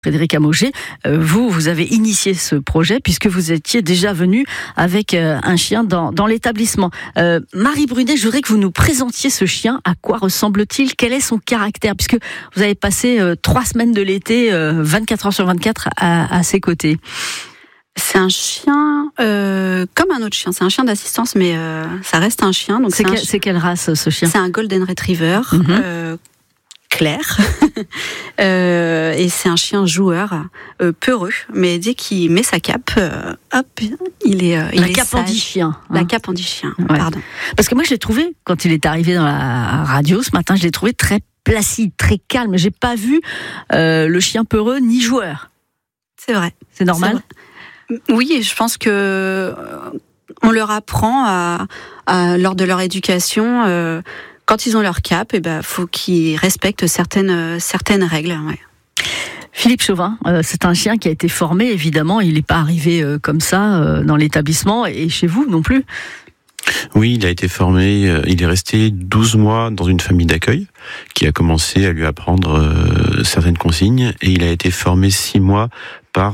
Frédéric Amogé, vous avez initié ce projet puisque vous étiez déjà venu avec un chien dans l'établissement. Marie Brunet, je voudrais que vous nous présentiez ce chien. À quoi ressemble-t-il? Quel est son caractère? Puisque vous avez passé 3 semaines de l'été, 24 heures sur 24 à ses côtés. C'est un chien comme un autre chien. C'est un chien d'assistance, mais ça reste un chien. Donc c'est quelle race, ce chien? C'est un Golden Retriever clair. Et c'est un chien joueur, peureux. Mais dès qu'il met sa cape, hop, il est la est cape sage. en dit chien. La cape en dit chien, Ouais. pardon. Parce que moi, je l'ai trouvé, quand il est arrivé dans la radio ce matin, je l'ai trouvé très placide, très calme. J'ai pas vu le chien peureux ni joueur. C'est vrai. C'est normal? C'est vrai. Oui, et je pense que on leur apprend lors de leur éducation, quand ils ont leur cape, faut qu'ils respectent certaines règles. Ouais. Philippe Chauvin, c'est un chien qui a été formé, évidemment. Il n'est pas arrivé comme ça dans l'établissement et chez vous non plus. Oui, il a été formé, il est resté 12 mois dans une famille d'accueil qui a commencé à lui apprendre certaines consignes et il a été formé 6 mois par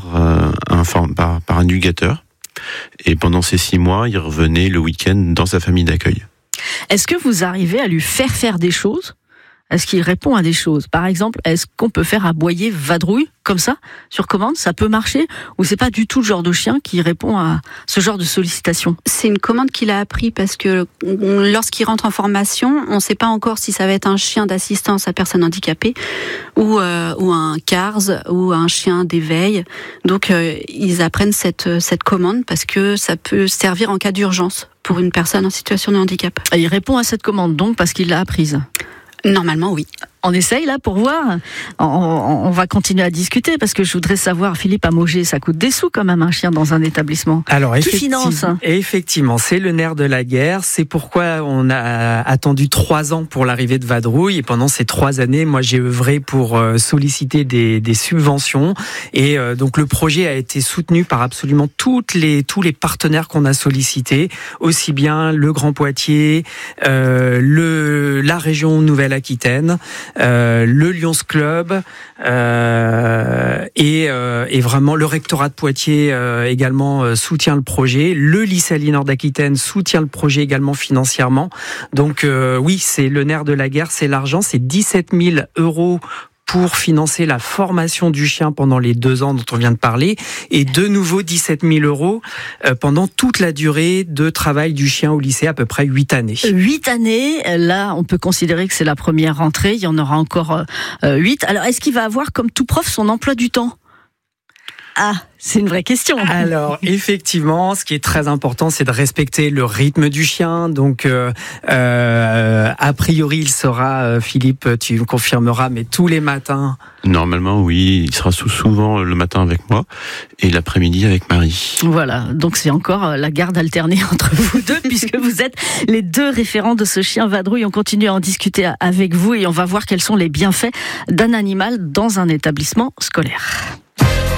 un éducateur. Et pendant ces 6 mois, il revenait le week-end dans sa famille d'accueil. Est-ce que vous arrivez à lui faire des choses ? Est-ce qu'il répond à des choses ? Par exemple, est-ce qu'on peut faire aboyer Vadrouille comme ça, sur commande ? Ça peut marcher ? Ou c'est pas du tout le genre de chien qui répond à ce genre de sollicitation ? C'est une commande qu'il a appris parce que lorsqu'il rentre en formation, on ne sait pas encore si ça va être un chien d'assistance à personnes handicapées ou un CARS ou un chien d'éveil. Donc ils apprennent cette commande parce que ça peut servir en cas d'urgence pour une personne en situation de handicap. Et il répond à cette commande donc parce qu'il l'a apprise ? Normalement, oui. On essaye là pour voir. On va continuer à discuter parce que je voudrais savoir, Philippe Amogé, ça coûte des sous quand même un chien dans un établissement. Alors qui finance ? Effectivement, c'est le nerf de la guerre. C'est pourquoi on a attendu 3 ans pour l'arrivée de Vadrouille. Et pendant ces 3 années, moi j'ai œuvré pour solliciter des subventions. Et donc le projet a été soutenu par absolument tous les partenaires qu'on a sollicités, aussi bien le Grand Poitiers, la région Nouvelle-Aquitaine, le Lions Club et vraiment le rectorat de Poitiers également soutient le projet. Le lycée Aliénor d'Aquitaine soutient le projet également financièrement. Donc oui, c'est le nerf de la guerre, c'est l'argent, c'est 17 000 € pour financer la formation du chien pendant les 2 ans dont on vient de parler, et de nouveau 17 000 € pendant toute la durée de travail du chien au lycée, à peu près 8 années. 8 années, là on peut considérer que c'est la première rentrée, il y en aura encore 8. Alors est-ce qu'il va avoir comme tout prof son emploi du temps ? Ah, c'est une vraie question. Alors, effectivement, ce qui est très important, c'est de respecter le rythme du chien. Donc, a priori, il sera, Philippe, tu me confirmeras, mais tous les matins. Normalement, oui, il sera souvent le matin avec moi et l'après-midi avec Marie. Voilà, donc c'est encore la garde alternée entre vous deux, puisque vous êtes les 2 référents de ce chien Vadrouille. On continue à en discuter avec vous et on va voir quels sont les bienfaits d'un animal dans un établissement scolaire.